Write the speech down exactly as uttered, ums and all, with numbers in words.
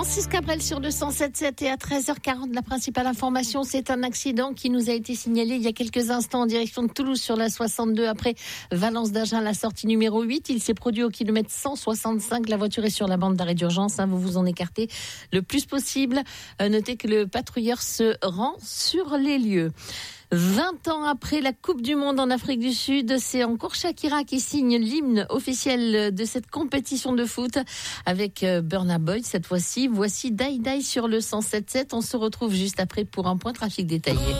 Francis Cabrel sur le cent sept virgule sept et à treize heures quarante, la principale information, c'est un accident qui nous a été signalé il y a quelques instants en direction de Toulouse sur la soixante-deux après Valence d'Agen, la sortie numéro huit. Il s'est produit au kilomètre cent soixante-cinq. La voiture est sur la bande d'arrêt d'urgence. Hein, vous vous en écartez le plus possible. Euh, notez que le patrouilleur se rend sur les lieux. vingt ans après la Coupe du Monde en Afrique du Sud, c'est encore Shakira qui signe l'hymne officiel de cette compétition de foot avec Burna Boy cette fois-ci. Voici Die Die sur le cent sept virgule sept. On se retrouve juste après pour un point trafic détaillé.